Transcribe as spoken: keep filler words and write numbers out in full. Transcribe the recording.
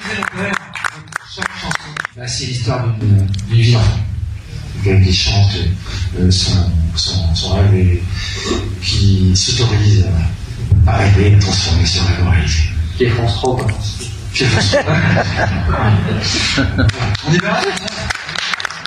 chaque chanson, bah, c'est l'histoire d'une vie d'enfant. Quelqu'un qui chante euh, son, son, son rêve et qui s'autorise à, à rêver, à transformer ce rêve en réalité. Qui est France trois, quoi. On est bien là,